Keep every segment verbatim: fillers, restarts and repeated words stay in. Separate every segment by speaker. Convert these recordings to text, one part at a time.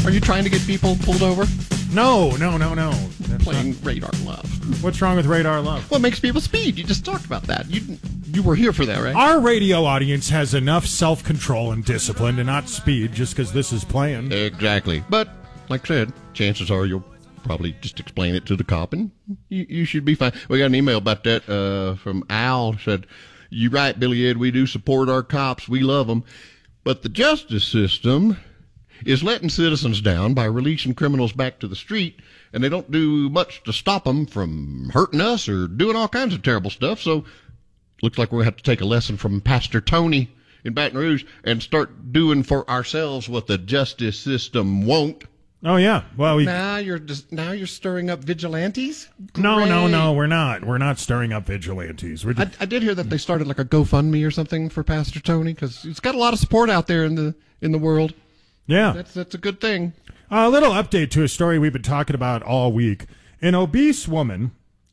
Speaker 1: Are you trying to get people pulled over?
Speaker 2: No, no, no, no. That's
Speaker 1: Playing
Speaker 2: not-
Speaker 1: Radar Love.
Speaker 2: What's wrong with Radar Love?
Speaker 1: What makes people speed? You just talked about that. You you were here for that, right?
Speaker 2: Our radio audience has enough self-control and discipline to not speed just because this is playing.
Speaker 1: Exactly. But, like I said, chances are you'll probably just explain it to the cop and you, you should be fine. We got an email about that uh, from Al. Said, "You're right, Billy Ed. We do support our cops. We love them. But the justice system is letting citizens down by releasing criminals back to the street, and they don't do much to stop them from hurting us or doing all kinds of terrible stuff. So looks like we're going to have to take a lesson from Pastor Tony in Baton Rouge and start doing for ourselves what the justice system won't."
Speaker 2: Oh, yeah. Well, we...
Speaker 1: Now you're just, now you're stirring up vigilantes?
Speaker 2: No, no,
Speaker 1: Great.
Speaker 2: no, we're not. We're not stirring up vigilantes. We're
Speaker 1: I,
Speaker 2: just...
Speaker 1: I did hear that they started like a GoFundMe or something for Pastor Tony because he's got a lot of support out there in the in the world.
Speaker 2: Yeah.
Speaker 1: That's that's a good thing.
Speaker 2: A little update to a story we've been talking about all week. An obese woman,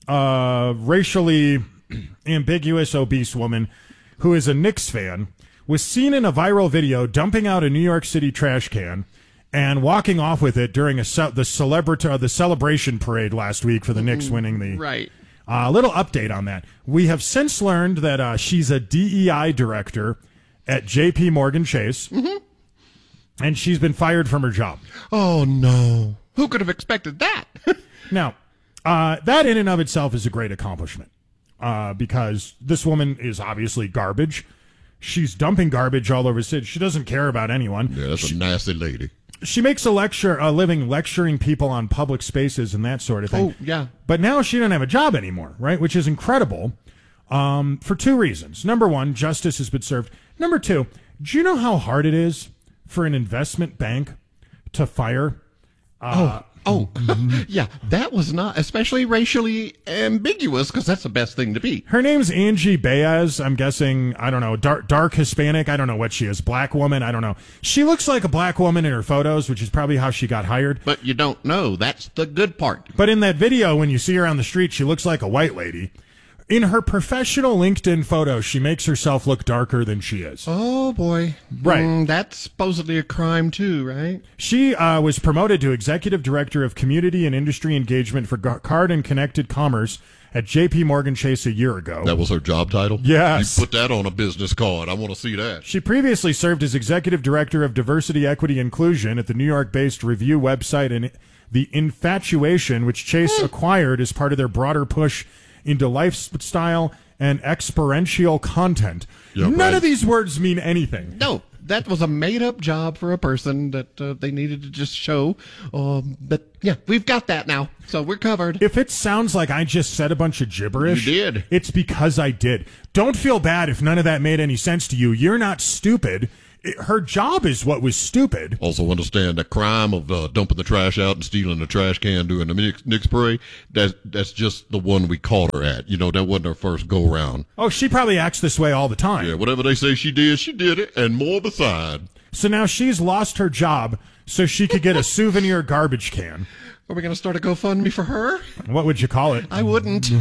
Speaker 2: uh, racially ambiguous obese woman, who is a Knicks fan, was seen in a viral video dumping out a New York City trash can and walking off with it during a ce- the celebrity uh, the celebration parade last week for the Knicks winning the
Speaker 1: Right.
Speaker 2: A uh, little update on that. We have since learned that uh, she's a D E I director at J P Morgan Chase, mm-hmm. and she's been fired from her job.
Speaker 1: Oh, no. Who could have expected that?
Speaker 2: Now, uh, that in and of itself is a great accomplishment uh, because this woman is obviously garbage. She's dumping garbage all over the city. She doesn't care about anyone.
Speaker 3: Yeah, that's
Speaker 2: she,
Speaker 3: a nasty lady.
Speaker 2: She makes a lecture, a living lecturing people on public spaces and that sort of thing.
Speaker 1: Oh, yeah.
Speaker 2: But now she doesn't have a job anymore, right? Which is incredible um, for two reasons. Number one, justice has been served. Number two, do you know how hard it is for an investment bank to fire? Uh,
Speaker 1: Oh, yeah, that was not especially racially ambiguous because that's the best thing to be.
Speaker 2: Her name's Angie Baez. I'm guessing, I don't know, dark, dark Hispanic. I don't know what she is. Black woman. I don't know. She looks like a black woman in her photos, which is probably how she got hired.
Speaker 1: But you don't know. That's the good part.
Speaker 2: But in that video, when you see her on the street, she looks like a white lady. In her professional LinkedIn photo, she makes herself look darker than she is.
Speaker 1: Oh, boy.
Speaker 2: Right.
Speaker 1: Mm, that's supposedly a crime, too, right?
Speaker 2: She uh, was promoted to Executive Director of Community and Industry Engagement for Gar- Card and Connected Commerce at J P Morgan Chase a year ago.
Speaker 3: That was her job title?
Speaker 2: Yes.
Speaker 3: You put that on a business card. I want to see that.
Speaker 2: She previously served as Executive Director of Diversity, Equity, Inclusion at the New York-based review website and The Infatuation, which Chase acquired as part of their broader push into lifestyle and experiential content.
Speaker 3: Yeah,
Speaker 2: None
Speaker 3: right.
Speaker 2: of these words mean anything.
Speaker 1: No, that was a made-up job for a person that uh, they needed to just show. Um, but, yeah, we've got that now, so we're covered.
Speaker 2: If it sounds like I just said a bunch of gibberish,
Speaker 1: You did.
Speaker 2: It's because I did. Don't feel bad if none of that made any sense to you. You're not stupid. It, her job is what was stupid.
Speaker 3: Also understand the crime of uh, dumping the trash out and stealing the trash can during the Knicks, Knicks parade, that's, that's just the one we caught her at. You know, that wasn't her first go-round.
Speaker 2: Oh, she probably acts this way all the time.
Speaker 3: Yeah, whatever they say she did, she did it, and more beside.
Speaker 2: So now she's lost her job so she could get a souvenir garbage can.
Speaker 1: Are we going to start a GoFundMe for her?
Speaker 2: What would you call it?
Speaker 1: I wouldn't.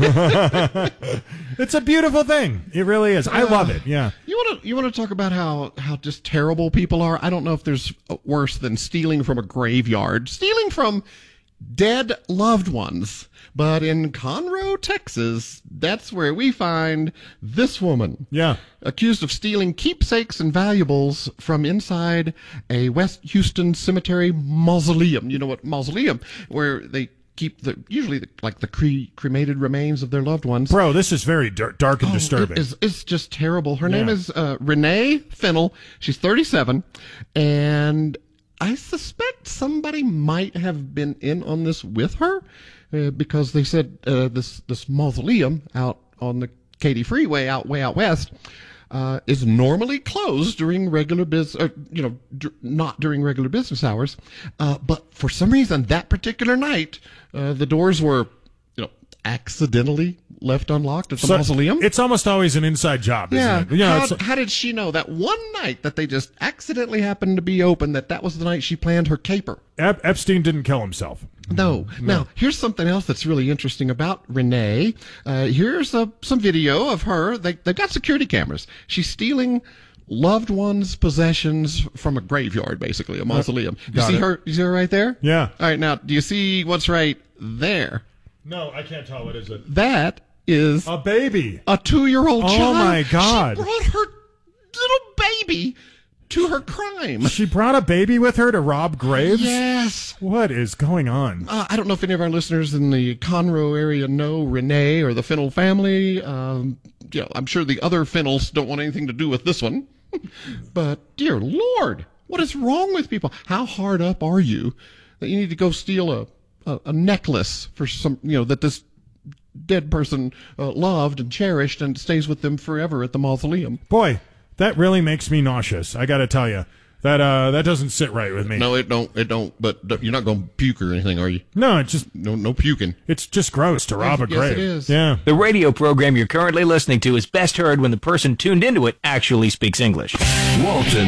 Speaker 2: It's a beautiful thing. It really is. I love it. Yeah.
Speaker 1: You want to you want to talk about how, how just terrible people are? I don't know if there's worse than stealing from a graveyard. Stealing from dead loved ones. But in Conroe, Texas, that's where we find this woman.
Speaker 2: Yeah.
Speaker 1: Accused of stealing keepsakes and valuables from inside a West Houston cemetery mausoleum. You know what mausoleum? Where they keep the usually the, like the cre- cremated remains of their loved ones.
Speaker 2: Bro, this is very dar- dark and
Speaker 1: Oh,
Speaker 2: disturbing.
Speaker 1: It is, it's just terrible. Her name
Speaker 2: Yeah.
Speaker 1: is uh, Renee Fennell. She's thirty-seven, and I suspect somebody might have been in on this with her uh, because they said uh, this this mausoleum out on the Katy Freeway, out way out west, uh, is normally closed during regular business, or, you know, d- not during regular business hours. Uh, but for some reason, that particular night, uh, the doors were, you know, accidentally left unlocked at the
Speaker 2: So
Speaker 1: mausoleum.
Speaker 2: It's almost always an inside job,
Speaker 1: Yeah.
Speaker 2: isn't it? Yeah.
Speaker 1: how,
Speaker 2: it's-
Speaker 1: how did she know that one night that they just accidentally happened to be open, that that was the night she planned her caper?
Speaker 2: Ep- Epstein didn't kill himself.
Speaker 1: No. Now, here's something else that's really interesting about Renee. Uh, here's a, some video of her. They, they've got security cameras. She's stealing loved one's possessions from a graveyard, basically, a mausoleum. You
Speaker 2: Got
Speaker 1: see
Speaker 2: it.
Speaker 1: her? You see her right there?
Speaker 2: Yeah.
Speaker 1: All right, now, do you see what's right there?
Speaker 2: No, I can't tell. What is it?
Speaker 1: That is
Speaker 2: A baby.
Speaker 1: a two-year-old
Speaker 2: Oh,
Speaker 1: child.
Speaker 2: my God.
Speaker 1: She brought her little baby to her crime.
Speaker 2: She brought a baby with her to rob graves?
Speaker 1: Yes.
Speaker 2: What is going on?
Speaker 1: Uh, I don't know if any of our listeners in the Conroe area know Renee or the Fennell family. Um, you know, I'm sure the other Fennells don't want anything to do with this one. But, dear Lord, what is wrong with people? How hard up are you that you need to go steal a, a, a necklace for some, you know, that this dead person uh, loved and cherished and stays with them forever at the mausoleum?
Speaker 2: Boy, that really makes me nauseous. I got to tell you. That uh, that doesn't sit right with me.
Speaker 1: No, it don't. It don't. But you're not going to puke or anything, are you?
Speaker 2: No, it's just
Speaker 1: No, no puking.
Speaker 2: it's just gross to rob a
Speaker 1: Yes,
Speaker 2: grave.
Speaker 1: it is.
Speaker 2: Yeah.
Speaker 4: The radio program you're currently listening to is best heard when the person tuned into it actually speaks English.
Speaker 5: Walton.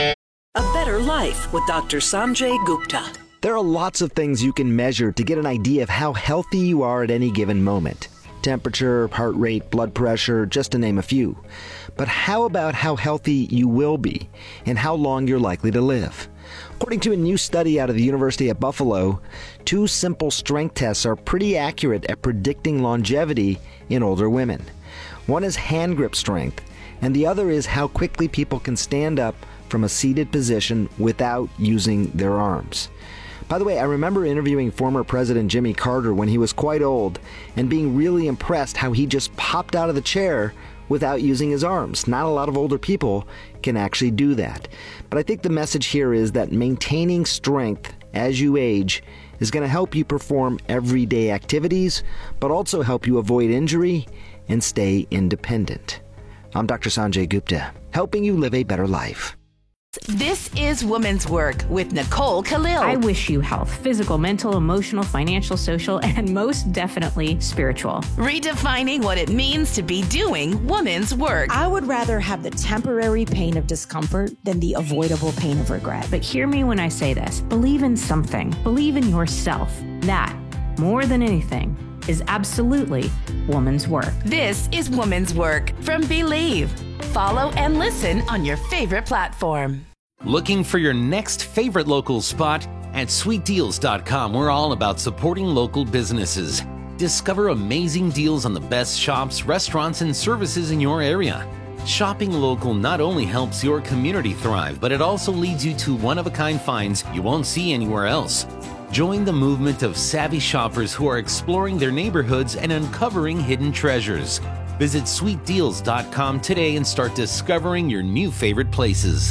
Speaker 6: A Better Life with Doctor Sanjay Gupta.
Speaker 7: There are lots of things you can measure to get an idea of how healthy you are at any given moment. Temperature, heart rate, blood pressure, just to name a few. But how about how healthy you will be and how long you're likely to live? According to a new study out of the University of Buffalo, two simple strength tests are pretty accurate at predicting longevity in older women. One is hand grip strength, and the other is how quickly people can stand up from a seated position without using their arms. By the way, I remember interviewing former President Jimmy Carter when he was quite old and being really impressed how he just popped out of the chair without using his arms. Not a lot of older people can actually do that. But I think the message here is that maintaining strength as you age is going to help you perform everyday activities, but also help you avoid injury and stay independent. I'm Doctor Sanjay Gupta, helping you live a better life.
Speaker 8: This is Woman's Work with Nicole Khalil.
Speaker 9: I wish you health, physical, mental, emotional, financial, social, and most definitely spiritual.
Speaker 8: Redefining what it means to be doing woman's work.
Speaker 10: I would rather have the temporary pain of discomfort than the avoidable pain of regret.
Speaker 9: But hear me when I say this. Believe in something. Believe in yourself. That, more than anything, is absolutely woman's work.
Speaker 8: This is Woman's Work from Believe. Follow and listen on your favorite platform.
Speaker 5: Looking for your next favorite local spot? At sweet deals dot com, we're all about supporting local businesses. Discover amazing deals on the best shops, restaurants, and services in your area. Shopping local not only helps your community thrive, but it also leads you to one-of-a-kind finds you won't see anywhere else. Join the movement of savvy shoppers who are exploring their neighborhoods and uncovering hidden treasures. Visit sweet deals dot com today and start discovering your new favorite places.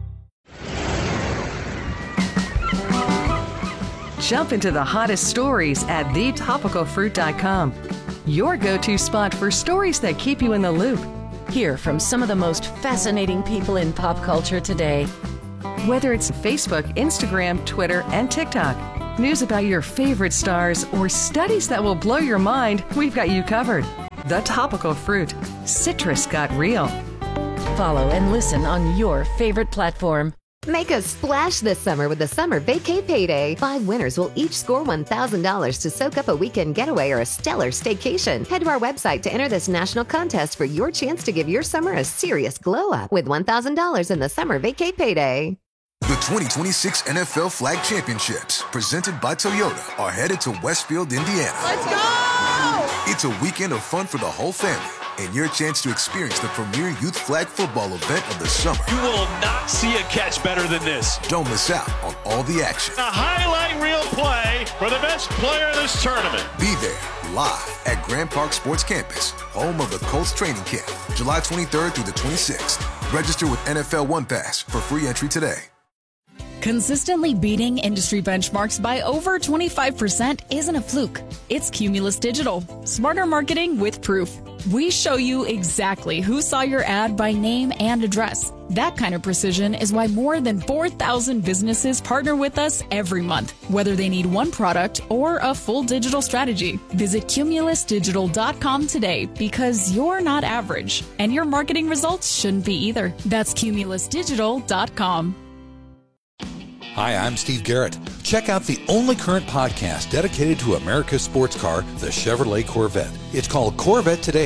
Speaker 11: Jump into the hottest stories at the topical fruit dot com. Your go-to spot for stories that keep you in the loop.
Speaker 6: Hear from some of the most fascinating people in pop culture today.
Speaker 11: Whether it's Facebook, Instagram, Twitter, and TikTok, news about your favorite stars, or studies that will blow your mind, we've got you covered. The Topical Fruit. Citrus got real.
Speaker 6: Follow and listen on your favorite platform.
Speaker 12: Make a splash this summer with the Summer Vacay Payday. Five winners will each score one thousand dollars to soak up a weekend getaway or a stellar staycation. Head to our website to enter this national contest for your chance to give your summer a serious glow up with one thousand dollars in the Summer Vacay Payday.
Speaker 13: The twenty twenty-six N F L Flag Championships, presented by Toyota, are headed to Westfield, Indiana.
Speaker 14: Let's go!
Speaker 13: It's a weekend of fun for the whole family and your chance to experience the premier youth flag football event of the summer.
Speaker 14: You will not see a catch better than this.
Speaker 13: Don't miss out on all the action.
Speaker 14: A highlight reel play for the best player of this tournament.
Speaker 13: Be there live at Grand Park Sports Campus, home of the Colts training camp, July twenty-third through the twenty-sixth. Register with N F L One Pass for free entry today.
Speaker 15: Consistently beating industry benchmarks by over twenty-five percent isn't a fluke. It's Cumulus Digital. Smarter marketing with proof. We show you exactly who saw your ad by name and address. That kind of precision is why more than four thousand businesses partner with us every month, whether they need one product or a full digital strategy. Visit Cumulus Digital dot com today because you're not average, and your marketing results shouldn't be either. That's Cumulus Digital dot com.
Speaker 16: Hi, I'm Steve Garrett. Check out the only current podcast dedicated to America's sports car, the Chevrolet Corvette. It's called Corvette Today.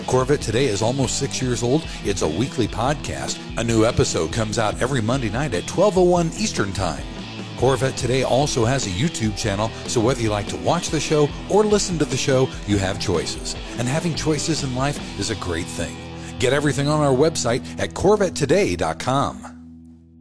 Speaker 16: Corvette Today is almost six years old. It's a weekly podcast. A new episode comes out every Monday night at twelve oh one Eastern Time. Corvette Today also has a YouTube channel, so whether you like to watch the show or listen to the show, you have choices. And having choices in life is a great thing. Get everything on our website at corvette today dot com.